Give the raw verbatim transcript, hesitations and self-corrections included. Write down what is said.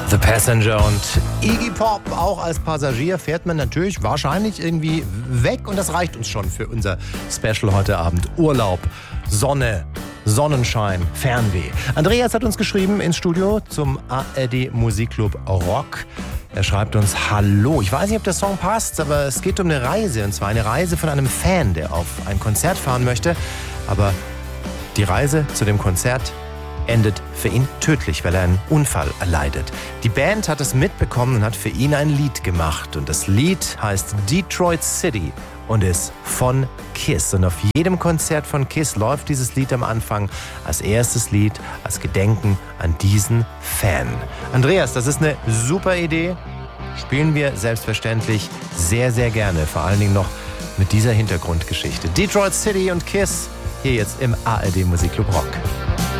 The Passenger und Iggy Pop. Auch als Passagier fährt man natürlich wahrscheinlich irgendwie weg und das reicht uns schon für unser Special heute Abend. Urlaub, Sonne, Sonnenschein, Fernweh. Andreas hat uns geschrieben ins Studio zum A R D Musikclub Rock. Er schreibt uns: Hallo, ich weiß nicht, ob der Song passt, aber es geht um eine Reise. Und zwar eine Reise von einem Fan, der auf ein Konzert fahren möchte. Aber die Reise zu dem Konzert endet für ihn tödlich, weil er einen Unfall erleidet. Die Band hat es mitbekommen und hat für ihn ein Lied gemacht. Und das Lied heißt Detroit City und ist von Kiss. Und auf jedem Konzert von Kiss läuft dieses Lied am Anfang als erstes Lied, als Gedenken an diesen Fan. Andreas, das ist eine super Idee. Spielen wir selbstverständlich sehr, sehr gerne. Vor allen Dingen noch mit dieser Hintergrundgeschichte. Detroit City und Kiss hier jetzt im A R D Musikclub Rock.